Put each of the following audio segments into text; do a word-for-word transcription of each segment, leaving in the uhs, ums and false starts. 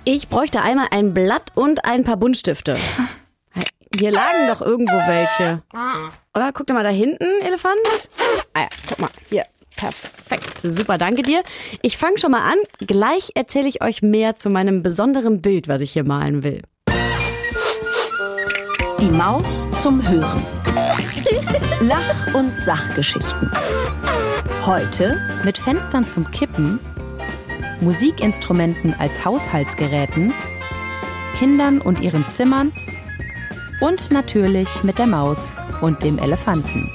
Ich bräuchte einmal ein Blatt und ein paar Buntstifte. Hier lagen doch irgendwo welche. Oder? Guck doch mal da hinten, Elefant. Ah ja, guck mal, hier. Perfekt, super, danke dir. Ich fange schon mal an. Gleich erzähle ich euch mehr zu meinem besonderen Bild, was ich hier malen will. Die Maus zum Hören. Lach- und Sachgeschichten. Heute mit Fenstern zum Kippen, Musikinstrumenten als Haushaltsgeräten, Kindern und ihren Zimmern und natürlich mit der Maus und dem Elefanten.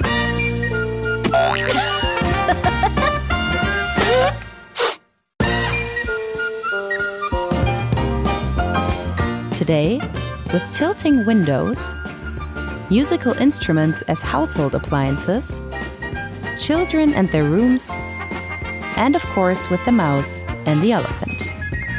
Today, with tilting windows, musical instruments as household appliances, children and their rooms, and of course with the mouse and the elephant.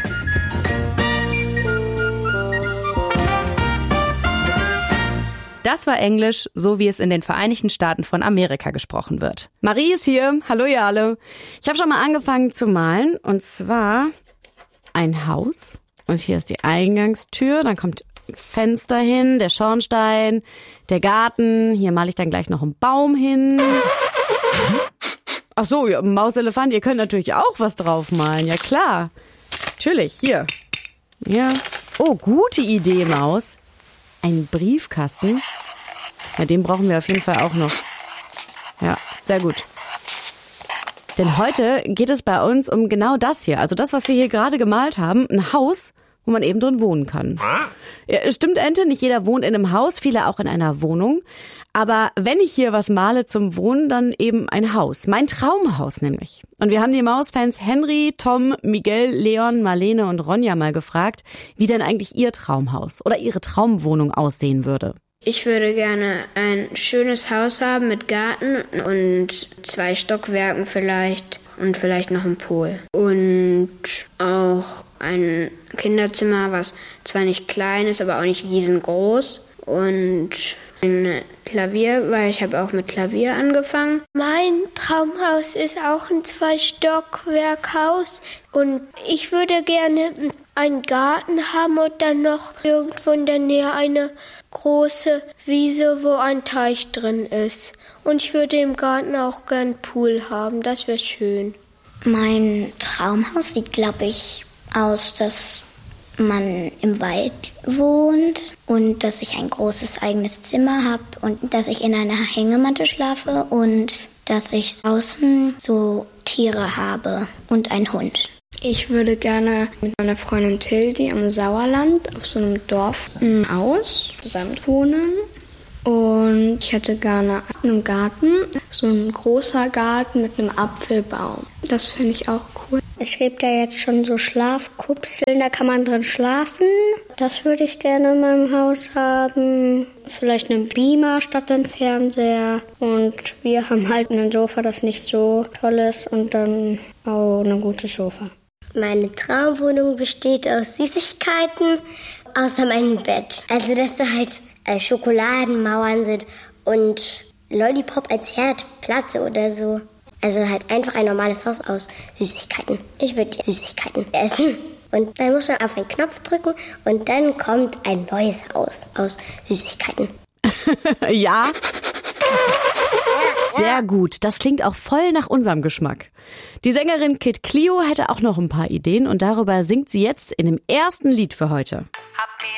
Das war Englisch, so wie es in den Vereinigten Staaten von Amerika gesprochen wird. Marie ist hier. Hallo ihr alle. Ich habe schon mal angefangen zu malen und zwar ein Haus. Und hier ist die Eingangstür, dann kommt ein Fenster hin, der Schornstein, der Garten. Hier male ich dann gleich noch einen Baum hin. Ach so, ja, Maus, Elefant, ihr könnt natürlich auch was draufmalen. Ja klar, natürlich, hier. Ja. Oh, gute Idee, Maus. Ein Briefkasten. Ja, den brauchen wir auf jeden Fall auch noch. Ja, sehr gut. Denn heute geht es bei uns um genau das hier. Also das, was wir hier gerade gemalt haben. Ein Haus, wo man eben drin wohnen kann. Ja, stimmt, Ente, nicht jeder wohnt in einem Haus, viele auch in einer Wohnung. Aber wenn ich hier was male zum Wohnen, dann eben ein Haus. Mein Traumhaus nämlich. Und wir haben die Mausfans Henry, Tom, Miguel, Leon, Marlene und Ronja mal gefragt, wie denn eigentlich ihr Traumhaus oder ihre Traumwohnung aussehen würde. Ich würde gerne ein schönes Haus haben mit Garten und zwei Stockwerken vielleicht und vielleicht noch ein Pool. Und auch ein Kinderzimmer, was zwar nicht klein ist, aber auch nicht riesengroß. Und ein Klavier, weil ich habe auch mit Klavier angefangen. Mein Traumhaus ist auch ein Zwei-Stockwerk-Haus und ich würde gerne einen Garten haben und dann noch irgendwo in der Nähe eine große Wiese, wo ein Teich drin ist. Und ich würde im Garten auch gern einen Pool haben, das wäre schön. Mein Traumhaus sieht, glaube ich, aus, dass man im Wald wohnt und dass ich ein großes eigenes Zimmer habe und dass ich in einer Hängematte schlafe und dass ich draußen so Tiere habe und einen Hund. Ich würde gerne mit meiner Freundin Tildi am Sauerland auf so einem Dorf ein Haus zusammen wohnen. Und ich hätte gerne einen Garten, so ein großer Garten mit einem Apfelbaum. Das finde ich auch cool. Es gibt ja jetzt schon so Schlafkupseln, da kann man drin schlafen. Das würde ich gerne in meinem Haus haben. Vielleicht einen Beamer statt einen Fernseher. Und wir haben halt ein Sofa, das nicht so toll ist und dann auch ein gutes Sofa. Meine Traumwohnung besteht aus Süßigkeiten, außer meinem Bett. Also dass da halt äh, Schokoladenmauern sind und Lollipop als Herdplatte oder so. Also halt einfach ein normales Haus aus Süßigkeiten. Ich würde Süßigkeiten essen. Und dann muss man auf einen Knopf drücken und dann kommt ein neues Haus aus Süßigkeiten. Ja. Sehr gut. Das klingt auch voll nach unserem Geschmack. Die Sängerin Kid Clio hätte auch noch ein paar Ideen und darüber singt sie jetzt in dem ersten Lied für heute. Habt ihr